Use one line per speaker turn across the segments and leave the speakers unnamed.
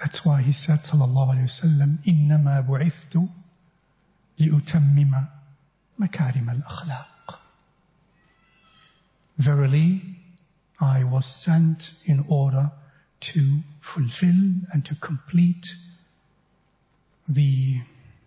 That's why he said, sallallahu alayhi wa sallam, إِنَّمَا بُعِثْتُ لِأُتَمِّمَ مَكَارِمَ الْأَخْلَاقِ. Verily, I was sent in order to fulfill and to complete the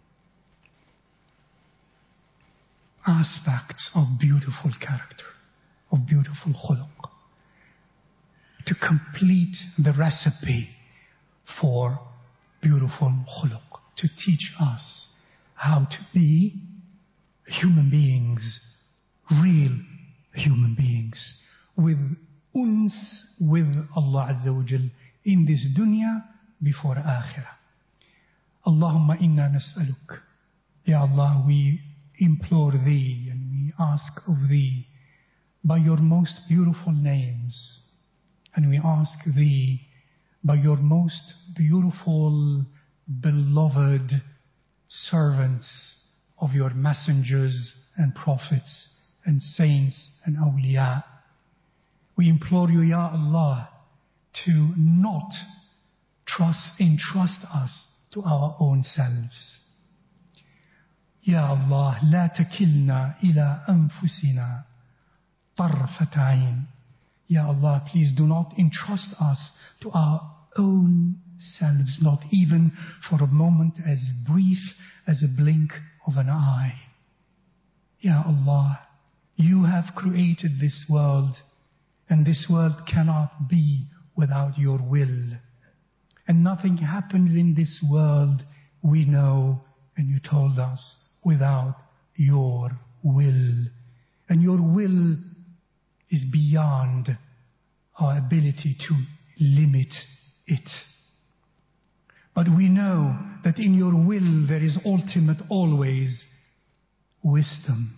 aspects of beautiful character, of beautiful khuluq, to complete the recipe for beautiful khuluq, to teach us how to be human beings, real human beings, with uns with Allah Azza wa Jal in this dunya before akhirah. Allahumma inna nas'aluk. Ya Allah, we implore Thee and we ask of Thee by Your most beautiful names, and we ask Thee by Your most beautiful, beloved servants of Your messengers and prophets and saints and awliya. We implore You, Ya Allah, to not entrust us to our own selves. Ya Allah, لا تكلنا إلى أنفسنا طرفة عين. Ya Allah, please do not entrust us to our own selves, not even for a moment as brief as a blink of an eye. Ya Allah, You have created this world, and this world cannot be without Your will. And nothing happens in this world, we know, and You told us, without Your will. And Your will is beyond our ability to limit it. But we know that in Your will there is ultimate always wisdom.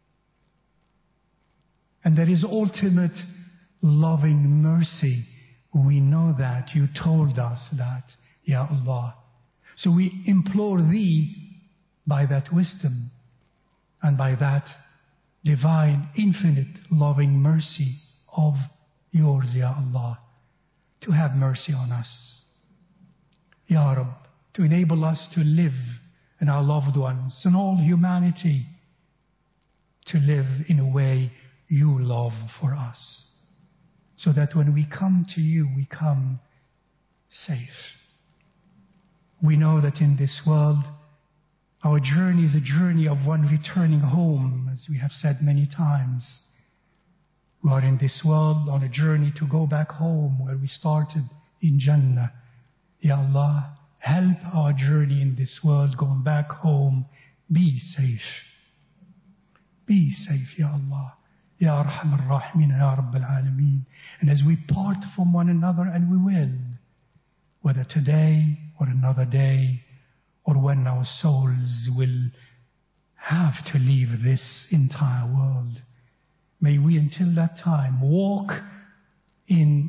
And there is ultimate loving mercy. We know that. You told us that, Ya Allah. So we implore Thee by that wisdom and by that divine, infinite loving mercy of Yours, Ya Allah, to have mercy on us. Ya Rabb, to enable us to live, and our loved ones and all humanity to live in a way You love for us, so that when we come to You, we come safe. We know that in this world, our journey is a journey of one returning home, as we have said many times. We are in this world on a journey to go back home where we started, in Jannah. Ya Allah, help our journey in this world going back home be safe. Be safe, Ya Allah. Ya Arham Ar-Rahimin, Ya Rabb Al-Alameen. And as we part from one another, and we will, whether today or another day, or when our souls will have to leave this entire world, may we until that time walk in